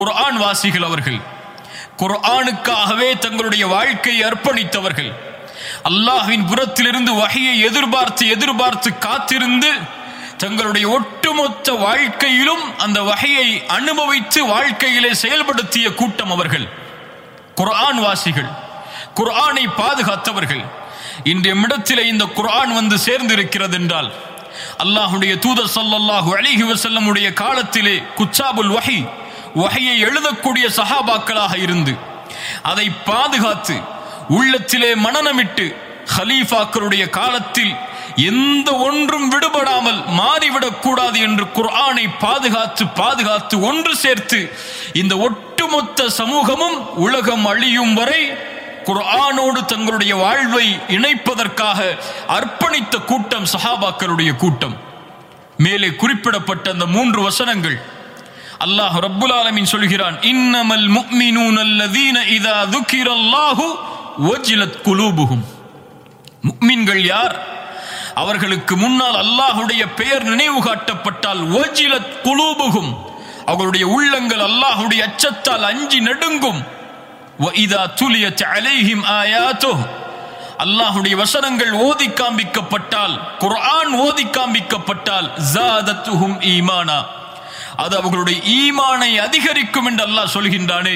குர்ஆன் வாசிகள் அவர்கள், குர்ஆனுக்காகவே தங்களுடைய வாழ்க்கையை அர்ப்பணித்தவர்கள், அல்லாஹ்வின் புறத்திலிருந்து வஹியை எதிர்பார்த்து காத்திருந்து தங்களுடைய ஒட்டுமொத்த வாழ்க்கையிலும் அந்த வஹியை அனுபவித்து வாழ்க்கையிலே செயல்படுத்திய கூட்டம் அவர்கள். குர்ஆன் வாசிகள், குர்ஆனை பாதுகாத்தவர்கள். இன்றைய இடத்திலே இந்த குர்ஆன் வந்து சேர்ந்திருக்கிறது என்றால், அல்லாஹ்வுடைய தூதர் ஸல்லல்லாஹு அலைஹி வஸல்லம் உடைய காலத்திலே குச்சாபுல் வஹியை எழுதக்கூடிய சஹாபாக்களாக இருந்து அதை பாதுகாத்து உள்ளத்திலே மனனமிட்டு ஹலீஃபாக்களுடைய காலத்தில் எந்த ஒன்றும் விடுபடாமல் மாறிவிடக் கூடாது என்று குர்ஆனை பாதுகாத்து ஒன்று சேர்த்து இந்த ஒட்டுமொத்த சமூகமும் உலகம் அழியும் வரை குர்ஆனோடு தங்களுடைய வாழ்வை இணைப்பதற்காக அர்ப்பணித்த கூட்டம் சஹாபாக்களுடைய கூட்டம். மேலே குறிப்பிடப்பட்ட அந்த 3 வசனங்கள் அல்லாஹ் ரப்புல் ஆலமீன் சொல்கிறான், இன்னமல் முஃமினூன அல்லதீன இதா ذுகிரல்லாஹு வஜிலத் குலூபுஹும். முஃமின்கள் யார்? அவர்களுக்கு முன்னால் அல்லாஹ்வுடைய பெயர் நினைவு காட்டப்பட்டால் வஜிலத் குலூபுஹும், அவர்களுடைய உள்ளங்கள் அல்லாஹ்வுடைய அச்சத்தால் அஞ்சி நடுங்கும். வஇதா துலியத் அலைஹிம் ஆயாத்துஹு, அல்லாஹ்வுடைய வசனங்கள் ஓதி காண்பிக்கப்பட்டால், குர்ஆன் ஓதி காண்பிக்கப்பட்டால் ஜாதத்துஹும் ஈமானா, அது அவர்களுடைய ஈமானை அதிகரிக்கும் என்று அல்லாஹ் சொல்கின்றானே.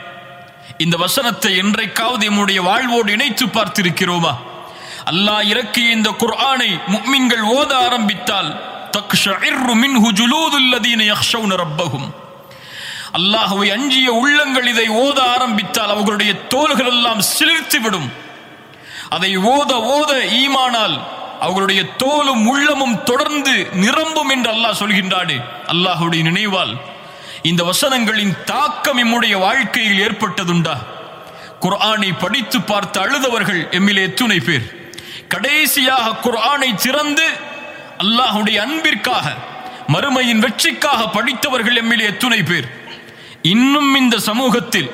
இந்த வசனத்தை என்றைக்காவது நம்முடைய வாழ்வோடு இணைத்து பார்த்திருக்கிறோமா? அல்லாஹ் இறக்கிய இந்த குர்ஆனை முஃமின்கள் ஓத ஆரம்பித்தால் தக்ஷஇரு மின்ஹு ஜுலூதுல் லதீன யக்ஷௌன ரப்பஹும், அல்லாஹ்வை அஞ்சிய உள்ளங்கள் இதை ஓத ஆரம்பித்தால் அவர்களுடைய தோள்கள் எல்லாம் சிலிர்த்துவிடும். அதை ஓத ஓத ஈமானால் அவர்களுடைய தோலும் உள்ளமும் தொடர்ந்து நிரம்பும் என்று அல்லாஹ் சொல்கின்றானே. அல்லாஹ்வுடைய நினைவால் இந்த வசனங்களின் தாக்கம் நம்முடைய வாழ்க்கையில் ஏற்பட்டதுண்டா? குர்ஆனை படித்து பார்த்து அழுதவர்கள் எம்மிலே எத்துணை பேர்? கடைசியாக குர்ஆனை திறந்து அல்லாஹ்வுடைய அன்பிற்காக மறுமையின் வெற்றிக்காக படித்தவர்கள் எம்மிலே எத்துணை பேர்? இன்னும் இந்த சமூகத்தில்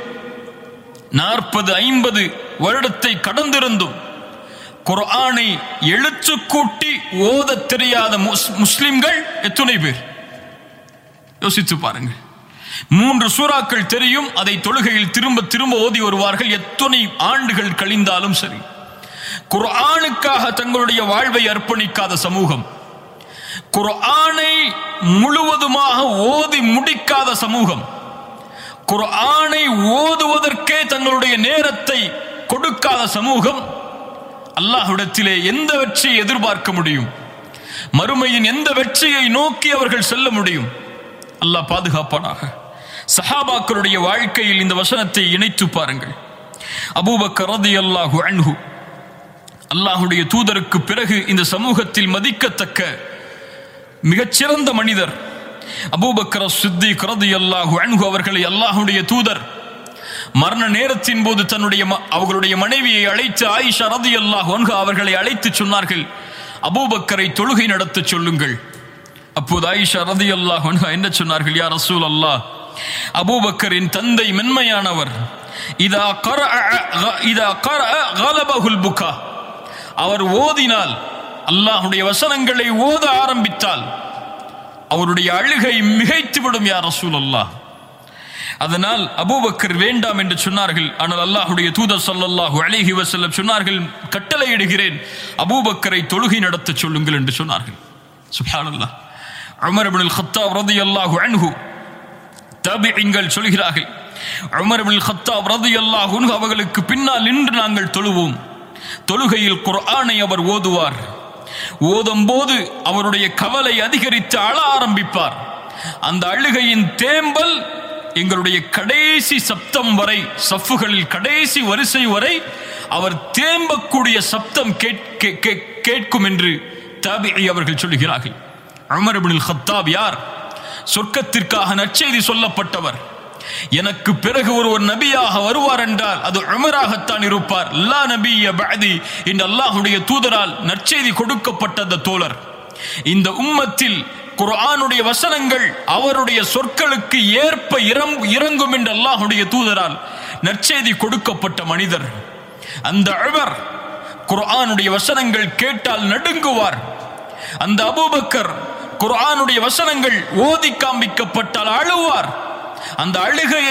40-50 வருடத்தை கடந்திருந்தும் குர்ஆனை எழுத்து கூட்டி ஓத தெரியாத முஸ்லிம்கள் எத்துணை பேர்? யோசித்து பாருங்கள். 3 சூறாக்கள் தெரியும், அதை தொழுகையில் திரும்ப ஓதி வருவார்கள். எத்தனை ஆண்டுகள் கழிந்தாலும் சரி, குர்ஆனுக்காக தங்களுடைய வாழ்வை அர்ப்பணிக்காத சமூகம், குர்ஆனை முழுவதுமாக ஓதி முடிக்காத சமூகம், குர்ஆனை ஓதுவதற்கே தங்களுடைய நேரத்தை கொடுக்காத சமூகம், அல்லாஹ்விடத்திலே எந்த வெற்றியை எதிர்பார்க்க முடியும்? மறுமையின் எந்த வெற்றியை நோக்கி அவர்கள் செல்ல முடியும்? அல்லாஹ் பாதுகாப்பானாக. சஹாபாக்களுடைய வாழ்க்கையில் இந்த வசனத்தை இணைத்து பாருங்கள். அபூபக்கர் ரலியல்லாஹு அன்ஹு, அல்லாஹ்வுடைய தூதருக்கு பிறகு இந்த சமூகத்தில் மதிக்கத்தக்க மிகச்சிறந்த மனிதர் அபூபக்கர் சித்திக் ரலியல்லாஹு அன்ஹு அவர்களை அல்லாஹ்வுடைய தூதர் மரண நேரத்தின் போது அவர்களுடைய மனைவியை அழைத்து, ஆயிஷா ரலியல்லாஹு அன்ஹா அவர்களை அழைத்து சொன்னார்கள், அபூபக்கரை தொழுகை நடத்த சொல்லுங்கள். அப்போது ஆயிஷா ரலியல்லாஹு அன்ஹா என்ன சொன்னார்கள்? யா ரசூலல்லாஹ், அபூபக்கரின் தந்தை மென்மையானவர், இதா கரஅ கலபஹுல் புகா, அவர் ஓதினால், அல்லாஹ்வுடைய வசனங்களை ஓத ஆரம்பித்தால் அவருடைய அழுகை மிகைத்துவிடும் யா ரசூலல்லாஹ். அதனால் அபூபக்கர் வேண்டாம் என்று சொன்னார்கள். ஆனால் அல்லாஹ்வுடைய தூதர் ஸல்லல்லாஹு அலைஹி வஸல்லம் சொன்னார்கள், கட்டளையிடுகிறேன், அபூபக்கரை தொழுகை நடத்த சொல்லுங்கள் என்று சொன்னார்கள். சுப்ஹானல்லாஹ். உமர் இப்னுல் கத்தாப் ரலியல்லாஹு அன்ஹு, தாபிஈன்கள் சொல்கிறார்கள், உமர் இப்னுல் கத்தாப் ரலியல்லாஹு அன்ஹு அவர்களுக்கு பின்னால் நின்று நாங்கள் தொழுவோம். தொழுகையில் குர்ஆனை அவர் ஓதுவார். ஓதும் போது அவருடைய கவலை அதிகரித்து அழ ஆரம்பிப்பார். அந்த அழுகையின் தேம்பல் எங்களுடைய கடைசி சப்தம் வரை, சஃப்புகளில் கடைசி வரிசை வரை அவர் தேம்பக்கூடிய சப்தம் கேட்கும் என்று தாபிஈ அவர்கள் சொல்கிறார்கள். உமர் இப்னுல் கத்தாப் யார்? சொர்க்கத்திற்காக நற்செய்தி சொல்லப்பட்டவர். எனக்கு பிறகு ஒருவர் நபியாக வருவார் என்றால் அது உமராகத்தான் இருப்பார். லா நபிய பஅதி என்று அல்லாஹ்வுடைய தூதரால் நற்செய்தி கொடுக்கப்பட்ட அந்த தோழர். இந்த உம்மத்தில் குர்ஆனுடைய வசனங்கள் அவருடைய சொற்களுக்கு ஏற்ப இறங்கும் என்று அல்லாஹ்வுடைய தூதரால் நற்செய்தி கொடுக்கப்பட்ட மனிதர். அந்த உமர் குர்ஆனுடைய வசனங்கள் கேட்டால் நடுங்குவார். அந்த அபூபக்கர் குர்ஆனுடைய வசனங்கள் ஓதி காண்பிக்கப்பட்டால் அழுவார். அந்த அழுகையை